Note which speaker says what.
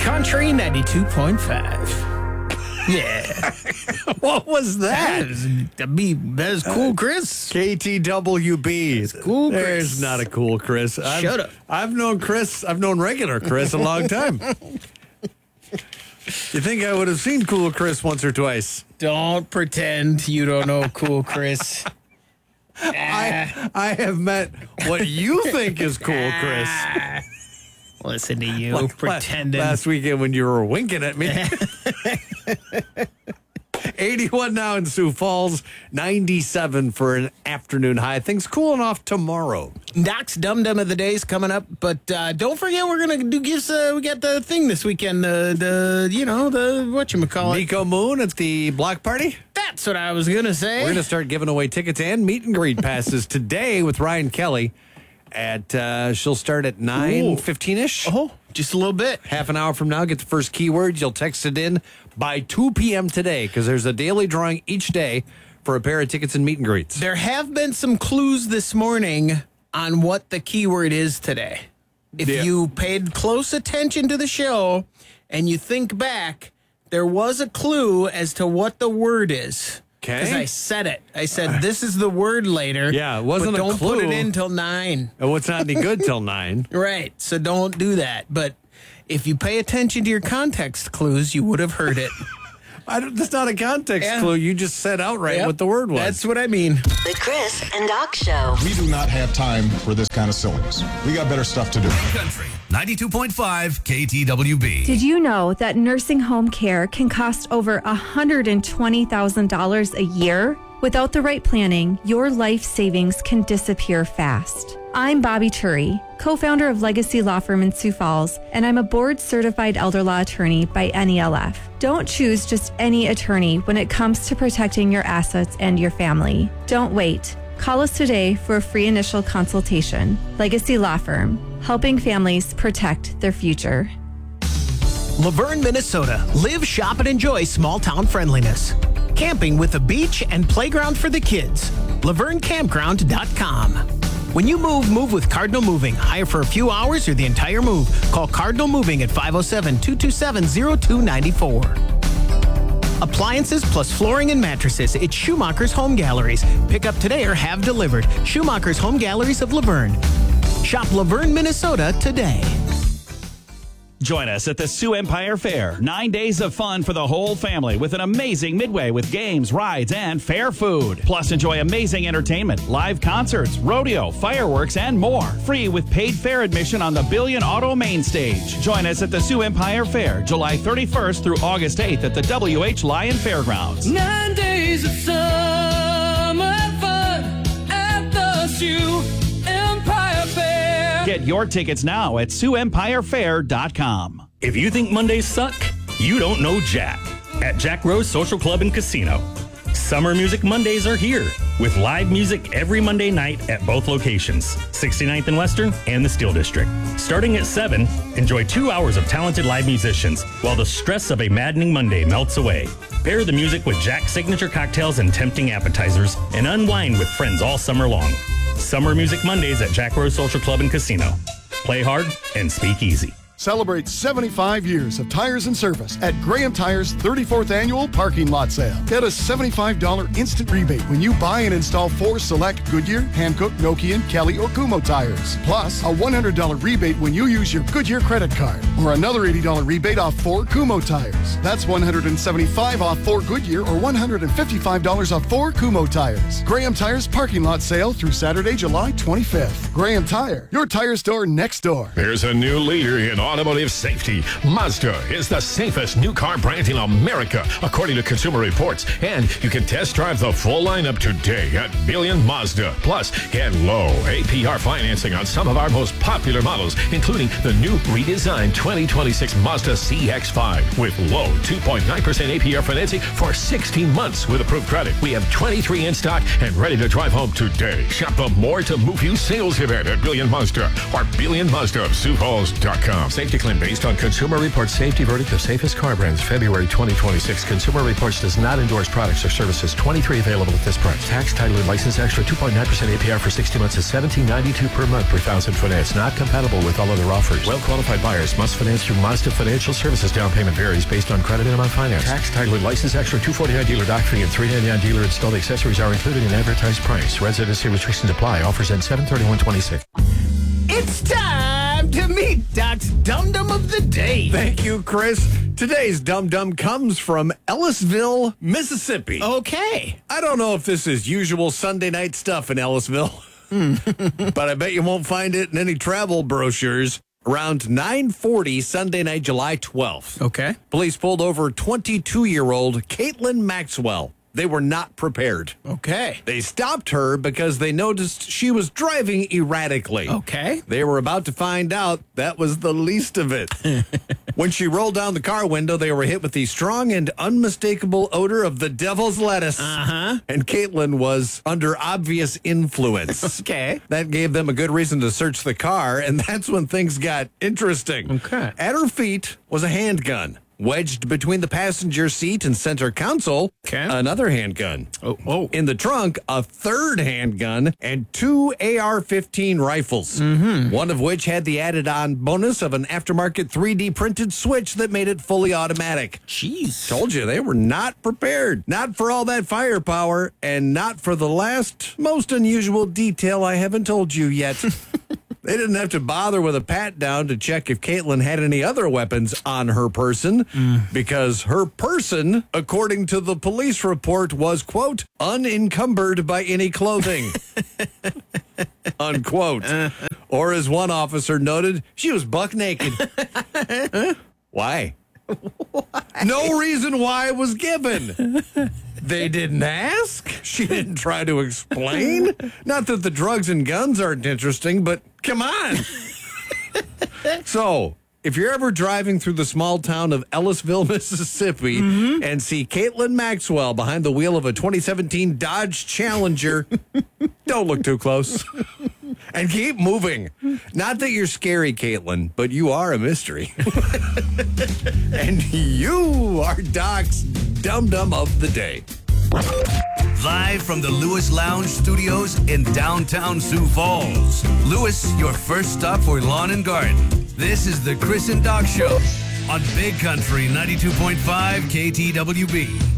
Speaker 1: Country 92.5. Yeah.
Speaker 2: What was that?
Speaker 1: That was Cool Chris.
Speaker 2: KTWB.
Speaker 1: Cool Chris.
Speaker 2: There's not a Cool Chris.
Speaker 1: Shut up.
Speaker 2: I've known regular Chris a long time. You think I would have seen Cool Chris once or twice?
Speaker 1: Don't pretend you don't know Cool Chris.
Speaker 2: I have met what you think is Cool Chris.
Speaker 1: Listen to you pretending.
Speaker 2: Last weekend when you were winking at me. 81 now in Sioux Falls, 97 for an afternoon high. Things cooling off tomorrow.
Speaker 1: Doc's Dum Dum of the Day is coming up, but don't forget we're going to do gifts. We got the thing this weekend, the whatchamacallit.
Speaker 2: Nico Moon at the block party?
Speaker 1: That's what I was going to say.
Speaker 2: We're going to start giving away tickets and meet and greet passes today with Ryan Kelly. She'll start at 9:15-ish.
Speaker 1: Oh, just a little bit.
Speaker 2: Half an hour from now, get the first keywords. You'll text it in by 2 p.m. today because there's a daily drawing each day for a pair of tickets and meet and greets.
Speaker 1: There have been some clues this morning on what the keyword is today. If you paid close attention to the show and you think back, there was a clue as to what the word is.
Speaker 2: Okay.
Speaker 1: Because I said it. I said, this is the word later.
Speaker 2: Yeah, it wasn't
Speaker 1: but
Speaker 2: a
Speaker 1: don't
Speaker 2: clue.
Speaker 1: put it in till 9.
Speaker 2: Oh, it's not any good till 9.
Speaker 1: Right. So don't do that. But if you pay attention to your context clues, you would have heard it.
Speaker 2: That's not a context clue. You just said outright what the word was.
Speaker 1: That's what I mean.
Speaker 3: The Chris and Doc Show.
Speaker 4: We do not have time for this kind of silliness. We got better stuff to do.
Speaker 5: Country 92.5 KTWB.
Speaker 6: Did you know that nursing home care can cost over $120,000 a year? Without the right planning, your life savings can disappear fast. I'm Bobby Turi, co-founder of Legacy Law Firm in Sioux Falls, and I'm a board-certified elder law attorney by NELF. Don't choose just any attorney when it comes to protecting your assets and your family. Don't wait. Call us today for a free initial consultation. Legacy Law Firm, helping families protect their future.
Speaker 7: Laverne, Minnesota. Live, shop, and enjoy small-town friendliness. Camping with a beach and playground for the kids. LaverneCampground.com. When you move with Cardinal Moving. Hire for a few hours or the entire move. Call Cardinal Moving at 507-227-0294. Appliances plus flooring and mattresses. It's Schumacher's Home Galleries. Pick up today or have delivered. Schumacher's Home Galleries of Laverne. Shop Laverne, Minnesota today.
Speaker 8: Join us at the Sioux Empire Fair. 9 days of fun for the whole family with an amazing midway with games, rides, and fair food. Plus, enjoy amazing entertainment, live concerts, rodeo, fireworks, and more. Free with paid fair admission on the Billion Auto Main Stage. Join us at the Sioux Empire Fair, July 31st through August 8th at the W.H. Lyon Fairgrounds.
Speaker 9: 9 days of summer fun at the Sioux Empire Fair.
Speaker 8: Get your tickets now at SiouxEmpireFair.com.
Speaker 10: If you think Mondays suck, you don't know Jack. At Jack Rose Social Club and Casino. Summer Music Mondays are here with live music every Monday night at both locations, 69th and Western and the Steel District. Starting at 7, enjoy 2 hours of talented live musicians while the stress of a maddening Monday melts away. Pair the music with Jack's signature cocktails and tempting appetizers and unwind with friends all summer long. Summer Music Mondays at Jack Rose Social Club and Casino. Play hard and speak easy.
Speaker 4: Celebrate 75 years of tires and service at Graham Tires' 34th Annual Parking Lot Sale. Get a $75 instant rebate when you buy and install 4 select Goodyear, Hankook, Nokian, Kelly, or Kumho tires. Plus, a $100 rebate when you use your Goodyear credit card. Or another $80 rebate off 4 Kumho tires. That's $175 off 4 Goodyear or $155 off 4 Kumho tires. Graham Tires Parking Lot Sale through Saturday, July 25th. Graham Tire, your tire store next door.
Speaker 11: There's a new leader in automotive safety. Mazda is the safest new car brand in America, according to Consumer Reports. And you can test drive the full lineup today at Billion Mazda. Plus, get low APR financing on some of our most popular models, including the new redesigned 2026 Mazda CX-5 with low 2.9% APR financing for 16 months with approved credit. We have 23 in stock and ready to drive home today. Shop the More to Move You sales event at Billion Mazda or BillionMazdaofSiouxFalls.com. Safety claim based on Consumer Reports safety verdict of safest car brands, February 2026. Consumer Reports does not endorse products or services. 23 available at this price. Tax, title, and license extra 2.9% APR for 60 months is $17.92 per month per thousand finance. Not compatible with all other offers. Well-qualified buyers must finance through Mazda Financial Services. Down payment varies based on credit and amount finance. Tax, title, and license extra $249 dealer dock fee and $399 dealer installed accessories are included in advertised price. Residency restrictions apply. Offers end 7/31/26.
Speaker 1: It's time to meet Doc's Dum Dum of the Day.
Speaker 2: Thank you, Chris. Today's Dum Dum comes from Ellisville, Mississippi.
Speaker 1: Okay.
Speaker 2: I don't know if this is usual Sunday night stuff in Ellisville, but I bet you won't find it in any travel brochures. Around 9:40 Sunday night, July 12th.
Speaker 1: Okay.
Speaker 2: Police pulled over 22-year-old Caitlin Maxwell. They were not prepared.
Speaker 1: Okay.
Speaker 2: They stopped her because they noticed she was driving erratically.
Speaker 1: Okay.
Speaker 2: They were about to find out that was the least of it. When she rolled down the car window, they were hit with the strong and unmistakable odor of the devil's lettuce.
Speaker 1: Uh-huh.
Speaker 2: And Caitlin was under obvious influence.
Speaker 1: Okay.
Speaker 2: That gave them a good reason to search the car, and that's when things got interesting.
Speaker 1: Okay.
Speaker 2: At her feet was a handgun. Wedged between the passenger seat and center console, another handgun.
Speaker 1: Oh.
Speaker 2: In the trunk, a third handgun and 2 AR-15 rifles, one of which had the added-on bonus of an aftermarket 3D printed switch that made it fully automatic.
Speaker 1: Jeez.
Speaker 2: Told you, they were not prepared. Not for all that firepower, and not for the last most unusual detail I haven't told you yet. They didn't have to bother with a pat down to check if Caitlin had any other weapons on her person because her person, according to the police report, was, quote, unencumbered by any clothing, unquote. Or as one officer noted, she was buck naked. Why? No reason why was given. They didn't ask. She didn't try to explain. Not that the drugs and guns aren't interesting, but come on. So, if you're ever driving through the small town of Ellisville, Mississippi, and see Caitlin Maxwell behind the wheel of a 2017 Dodge Challenger, don't look too close. And keep moving. Not that you're scary, Caitlin, but you are a mystery. And you are Doc's Dum Dum of the Day.
Speaker 5: Live from the Lewis Lounge Studios in downtown Sioux Falls. Lewis, your first stop for lawn and garden. This is the Chris and Doc Show on Big Country 92.5 KTWB.